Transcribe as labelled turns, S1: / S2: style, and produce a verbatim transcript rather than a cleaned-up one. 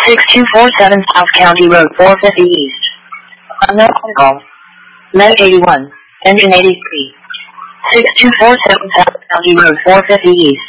S1: six two four seven South County Road four fifty East. Unknown call. Med eighty-one. Engine eighty-three. six two four seven South County Road four fifty East.